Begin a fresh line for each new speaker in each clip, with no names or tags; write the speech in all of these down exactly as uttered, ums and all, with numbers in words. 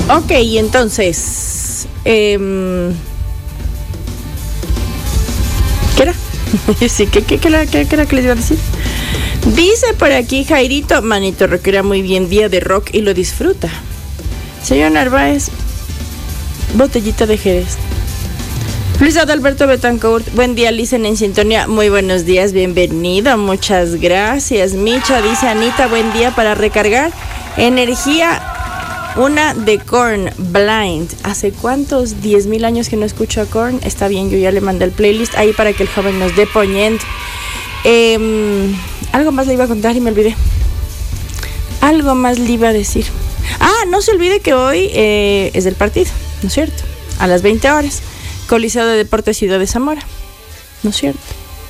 Ok, entonces, eh, ¿qué era? Sí, ¿qué, qué, qué, era, qué, qué era que les iba a decir? Dice por aquí Jairito, manito rockera, muy bien, día de rock y lo disfruta. Señor Narváez, botellita de Jerez. Luis Adalberto Betancourt, buen día, Listen en sintonía, muy buenos días, bienvenido, muchas gracias. Micha dice, Anita, buen día para recargar energía, una de Korn, Blind. ¿Hace cuántos? diez mil años que no escucho a Korn. Está bien, yo ya le mandé el playlist ahí para que el joven nos dé poniendo. Eh, algo más le iba a contar y me olvidé. Algo más le iba a decir. Ah, no se olvide que hoy eh, es el partido, ¿no es cierto? A las veinte horas. Coliseo de Deportes Ciudad de Zamora, ¿no es cierto?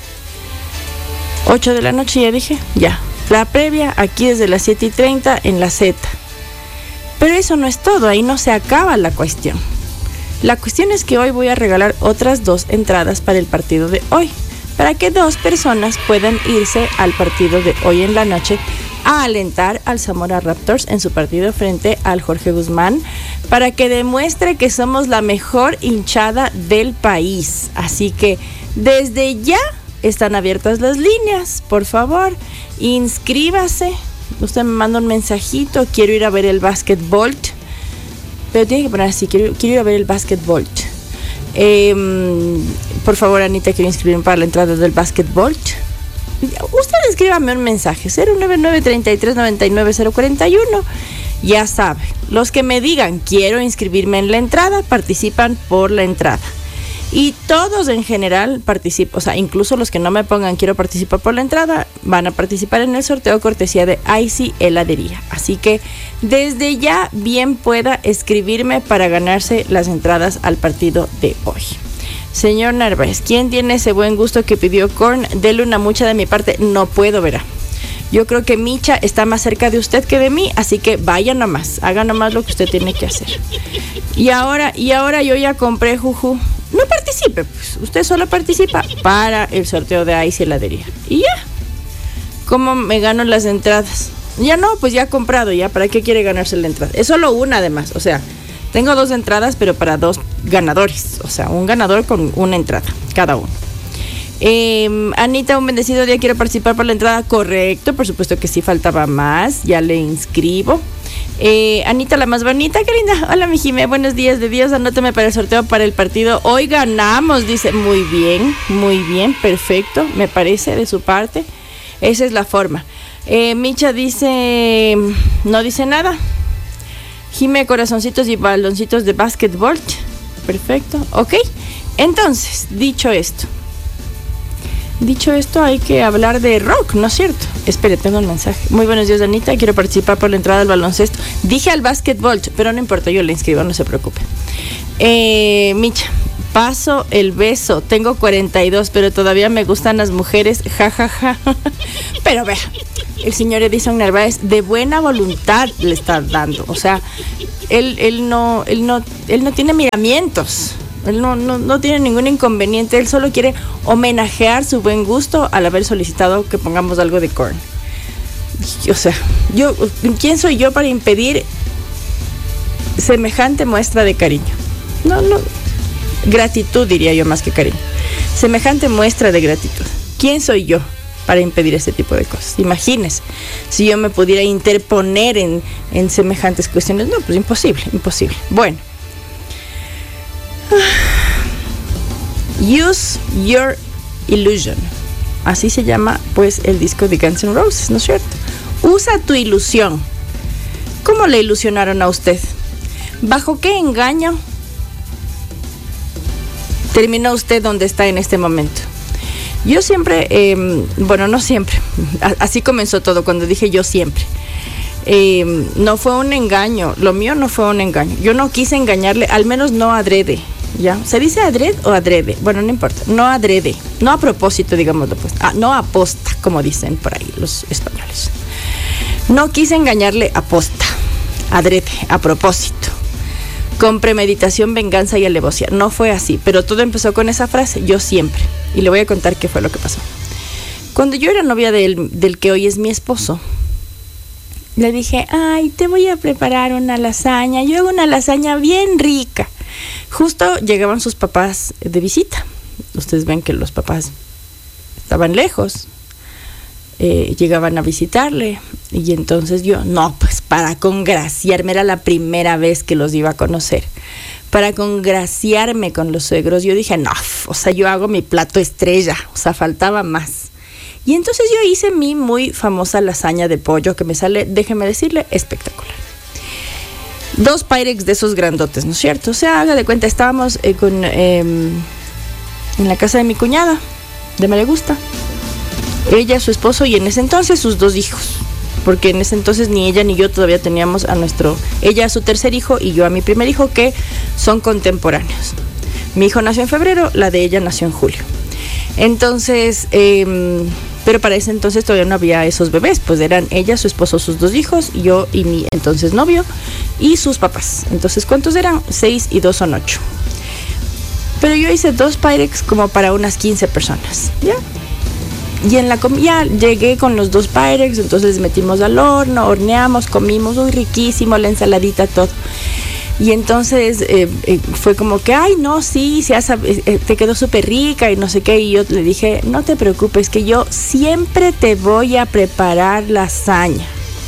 ocho de la noche, ya dije, ya. La previa aquí desde las siete y treinta en la Z. Pero eso no es todo, ahí no se acaba la cuestión. La cuestión es que hoy voy a regalar otras dos entradas para el partido de hoy, para que dos personas puedan irse al partido de hoy en la noche a alentar al Zamora Raptors en su partido frente al Jorge Guzmán, para que demuestre que somos la mejor hinchada del país. Así que desde ya están abiertas las líneas, por favor, inscríbase. Usted me manda un mensajito, quiero ir a ver el básquetbol, pero tiene que poner así, quiero, quiero ir a ver el básquetbol. Eh, por favor, Anita, quiero inscribirme para la entrada del básquetbol. Usted escríbame un mensaje, cero nueve nueve, treinta y tres, noventa y nueve, cero cuarenta y uno. Ya sabe, los que me digan quiero inscribirme en la entrada, participan por la entrada. Y todos en general participan, o sea, incluso los que no me pongan quiero participar por la entrada, van a participar en el sorteo cortesía de Icy Heladería. Así que desde ya bien pueda escribirme para ganarse las entradas al partido de hoy. Señor Narváez, ¿quién tiene ese buen gusto que pidió Korn? Dele una mucha de mi parte. No puedo, verá. Yo creo que Micha está más cerca de usted que de mí, así que vaya nomás, haga nomás lo que usted tiene que hacer. Y ahora, y ahora yo ya compré juju. No participe, pues. Usted solo participa para el sorteo de Ice Heladería. Y ya. ¿Cómo me gano las entradas? Ya no, pues ya ha comprado, ya. ¿Para qué quiere ganarse la entrada? Es solo una además, o sea, tengo dos entradas, pero para dos ganadores. O sea, un ganador con una entrada, cada uno. Eh, Anita, un bendecido día, quiero participar por la entrada. Correcto, por supuesto que sí, faltaba más. Ya le inscribo. Eh, Anita, la más bonita, qué linda. Hola, mi Jimé, buenos días de Dios. Anótame para el sorteo para el partido. Hoy ganamos, dice. Muy bien, muy bien, perfecto, me parece de su parte. Esa es la forma. Eh, Micha dice, no dice nada. Jimé, corazoncitos y baloncitos de básquetbol. Perfecto, ok. Entonces, dicho esto, Dicho esto, hay que hablar de rock, ¿no es cierto? Espere, tengo un mensaje. Muy buenos días, Anita. Quiero participar por la entrada al baloncesto. Dije al básquetbol, pero no importa, yo le inscribo, no se preocupe. Eh, Micha, paso el beso. Tengo cuarenta y dos, pero todavía me gustan las mujeres. Ja, ja, ja. Pero vea, el señor Edison Narváez de buena voluntad le está dando. O sea, él, él, no, él, no, él no tiene miramientos. Él no, no, no tiene ningún inconveniente, él solo quiere homenajear su buen gusto al haber solicitado que pongamos algo de Korn. O sea, yo, ¿quién soy yo para impedir semejante muestra de cariño? No, no, gratitud diría yo más que cariño. Semejante muestra de gratitud. ¿Quién soy yo para impedir ese tipo de cosas? Imagínese, si yo me pudiera interponer en, en semejantes cuestiones. No, pues imposible, imposible. Bueno. Use Your Illusion. Así se llama pues el disco de Guns N' Roses, ¿no es cierto? Usa tu ilusión. ¿Cómo le ilusionaron a usted? ¿Bajo qué engaño terminó usted donde está en este momento? Yo siempre, eh, bueno, no siempre, así comenzó todo cuando dije yo siempre. Eh, no fue un engaño, lo mío no fue un engaño. Yo no quise engañarle, al menos no adrede. ¿Ya? ¿Se dice adrede o adrede? Bueno, no importa, no adrede, no a propósito, digámoslo pues, ah, no aposta, como dicen por ahí los españoles. No quise engañarle aposta, adrede, a propósito, con premeditación, venganza y alevosía. No fue así, pero todo empezó con esa frase, yo siempre. Y le voy a contar qué fue lo que pasó. Cuando yo era novia del, del que hoy es mi esposo, le dije, ay, te voy a preparar una lasaña. Yo hago una lasaña bien rica. Justo llegaban sus papás de visita. Ustedes ven que los papás estaban lejos. Eh, llegaban a visitarle. Y entonces yo, no, pues para congraciarme, era la primera vez que los iba a conocer. Para congraciarme con los suegros, yo dije, no, o sea, yo hago mi plato estrella. O sea, faltaba más. Y entonces yo hice mi muy famosa lasaña de pollo que me sale, déjeme decirle, espectacular. Dos Pyrex de esos grandotes, ¿no es cierto? O sea, haga de cuenta, estábamos eh, con, eh, en la casa de mi cuñada, de María Gusta. Ella, su esposo y en ese entonces sus dos hijos. Porque en ese entonces ni ella ni yo todavía teníamos a nuestro... Ella a su tercer hijo y yo a mi primer hijo, que son contemporáneos. Mi hijo nació en febrero, la de ella nació en julio. Entonces... Eh, pero para ese entonces todavía no había esos bebés, pues eran ella, su esposo, sus dos hijos, yo y mi entonces novio y sus papás. Entonces, ¿cuántos eran? Seis y dos son ocho. Pero yo hice dos Pyrex como para unas quince personas, ¿ya? Y en la comida llegué con los dos Pyrex, entonces metimos al horno, horneamos, comimos, uy, riquísimo, la ensaladita, todo. Y entonces eh, eh, fue como que, ay, no, sí, sí eh, te quedó súper rica y no sé qué. Y yo le dije, no te preocupes, que yo siempre te voy a preparar lasaña.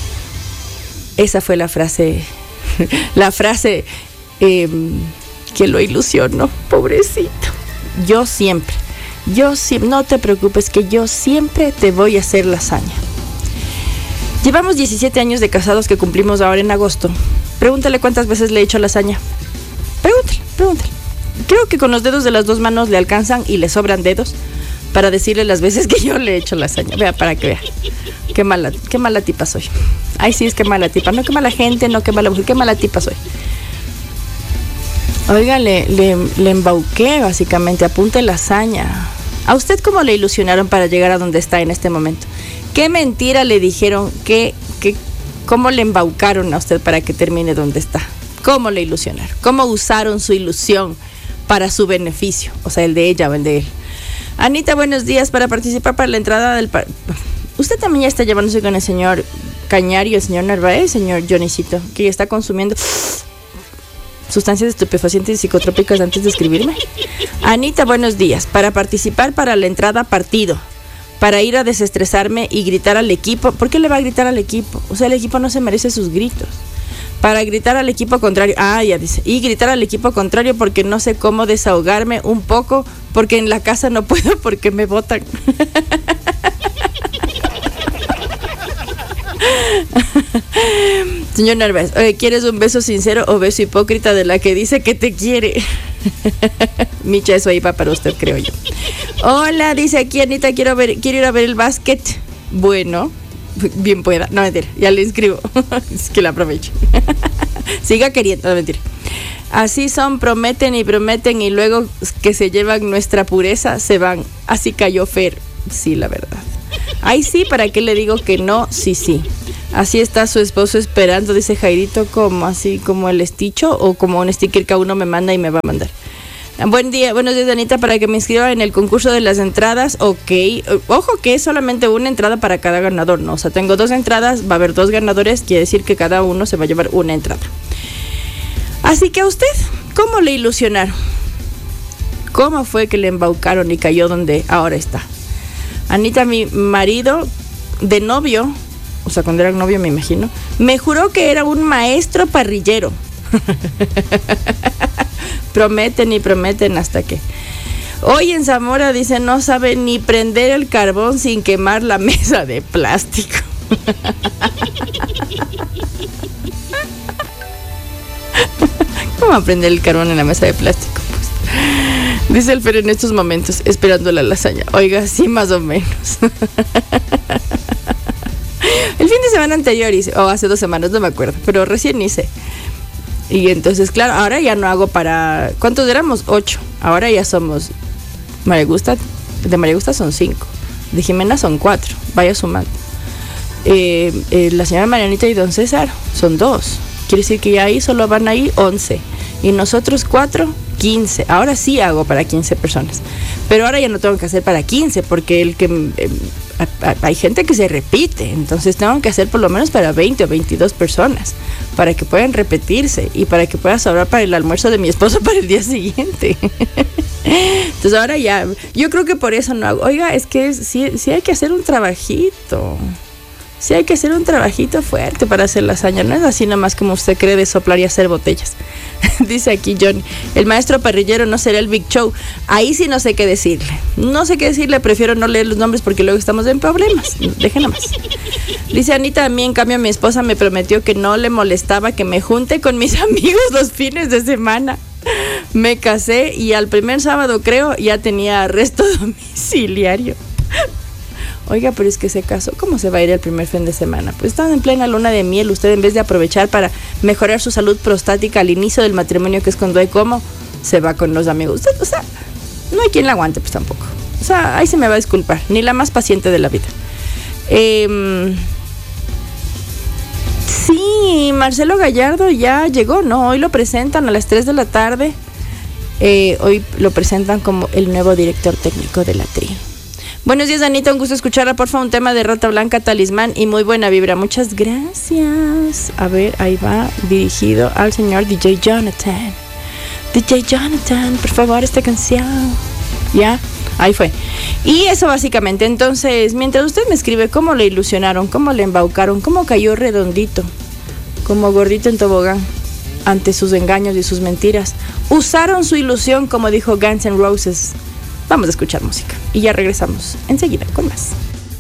Esa fue la frase, la frase eh, que lo ilusionó, pobrecito. Yo siempre, yo siempre, no te preocupes, que yo siempre te voy a hacer lasaña. Llevamos diecisiete años de casados que cumplimos ahora en agosto. Pregúntale cuántas veces le he hecho lasaña. Pregúntale, pregúntale. Creo que con los dedos de las dos manos le alcanzan y le sobran dedos para decirle las veces que yo le he hecho lasaña. Vea, para que vea. Qué mala, qué mala tipa soy. Ay, sí, es que mala tipa. No, qué mala gente, no, qué mala mujer, qué mala tipa soy. Oiga, le, le, le embauqué básicamente. Apunte lasaña. ¿A usted cómo le ilusionaron para llegar a donde está en este momento? ¿Qué mentira le dijeron? ¿Qué, qué, ¿Cómo le embaucaron a usted para que termine donde está? ¿Cómo le ilusionaron? ¿Cómo usaron su ilusión para su beneficio? O sea, el de ella o el de él. Anita, buenos días. Para participar para la entrada del... Par- usted también ya está llevándose con el señor Cañario, el señor Narváez, señor Johnnycito, que ya está consumiendo sustancias estupefacientes y psicotrópicas antes de escribirme. Anita, buenos días. Para participar para la entrada partido, para ir a desestresarme y gritar al equipo. ¿Por qué le va a gritar al equipo? O sea, el equipo no se merece sus gritos. Para gritar al equipo contrario. Ah, ya dice. Y gritar al equipo contrario porque no sé cómo desahogarme un poco, porque en la casa no puedo porque me botan. Señor Narváez, oye, ¿quieres un beso sincero o beso hipócrita de la que dice que te quiere? Micha, eso ahí va para usted, creo yo. Hola, dice aquí Anita, quiero ver, quiero ir a ver el básquet. Bueno, bien pueda. No, mentira, ya le inscribo. Es que la aprovecho. Siga queriendo, no, mentira. Así son, prometen y prometen y luego que se llevan nuestra pureza se van. Así cayó Fer. Sí, la verdad. Ay, sí, ¿para qué le digo que no? Sí, sí. Así está su esposo esperando, dice Jairito, como así como el esticho o como un sticker que uno me manda y me va a mandar. Buen día, buenos días, Anita, para que me inscriba en el concurso de las entradas. Ok, ojo que es solamente una entrada para cada ganador, ¿no? O sea, tengo dos entradas, va a haber dos ganadores, quiere decir que cada uno se va a llevar una entrada. Así que a usted, ¿cómo le ilusionaron? ¿Cómo fue que le embaucaron y cayó donde ahora está? Anita, mi marido de novio, o sea, cuando era novio me imagino, me juró que era un maestro parrillero. Prometen y prometen hasta que... Hoy en Zamora, dice, no sabe ni prender el carbón sin quemar la mesa de plástico. ¿Cómo aprender el carbón en la mesa de plástico? Pues, dice el Fer en estos momentos, esperando la lasaña. Oiga, sí, más o menos. El fin de semana anterior hice, o hace dos semanas, no me acuerdo, pero recién hice. Y entonces, claro, ahora ya no hago para... ¿Cuántos éramos? Ocho. Ahora ya somos... María Gusta, de María Gusta son cinco. De Jimena son cuatro. Vaya sumando. Eh, eh, la señora Marianita y don César son dos. Quiere decir que ya ahí solo van ahí once. Y nosotros cuatro, quince. Ahora sí hago para quince personas. Pero ahora ya no tengo que hacer para quince porque el que eh, hay gente que se repite. Entonces tengo que hacer por lo menos para veinte o veintidós personas para que puedan repetirse y para que pueda sobrar para el almuerzo de mi esposo para el día siguiente. Entonces ahora ya, yo creo que por eso no hago. Oiga, es que sí, sí hay que hacer un trabajito. Sí hay que hacer un trabajito fuerte para hacer lasaña. No es así nomás como usted cree de soplar y hacer botellas. Dice aquí Johnny, el maestro parrillero no será el Big Show. Ahí sí no sé qué decirle. No sé qué decirle, prefiero no leer los nombres porque luego estamos en problemas. Dejen nomás. Dice Anita, a mí en cambio mi esposa me prometió que no le molestaba que me junte con mis amigos los fines de semana. Me casé y al primer sábado, creo, ya tenía arresto domiciliario. Oiga, pero es que se casó, ¿cómo se va a ir el primer fin de semana? Pues están en plena luna de miel, usted en vez de aprovechar para mejorar su salud prostática al inicio del matrimonio, que es cuando hay como, se va con los amigos. Usted, o sea, no hay quien la aguante, pues tampoco. O sea, ahí se me va a disculpar, ni la más paciente de la vida. Eh, sí, Marcelo Gallardo ya llegó, ¿no? Hoy lo presentan a las tres de la tarde. Eh, hoy lo presentan como el nuevo director técnico de la T R I. Buenos días, Anita, un gusto escucharla. Porfa, un tema de Rata Blanca, Talismán y muy buena vibra. Muchas gracias. A ver, ahí va, dirigido al señor D J Jonathan. D J Jonathan, por favor, esta canción. Ya, ahí fue. Y eso básicamente. Entonces, mientras usted me escribe cómo le ilusionaron, cómo le embaucaron, cómo cayó redondito, como gordito en tobogán, ante sus engaños y sus mentiras. Usaron su ilusión, como dijo Guns N' Roses. Vamos a escuchar música y ya regresamos enseguida con más.